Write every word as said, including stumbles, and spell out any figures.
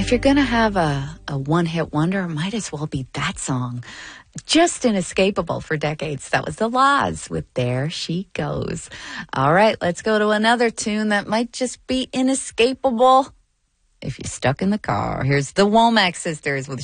if you're going to have a, a one-hit wonder, it might as well be that song. Just inescapable for decades. That was The Laws with There She Goes. All right, let's go to another tune that might just be inescapable if you're stuck in the car. Here's the Womack Sisters with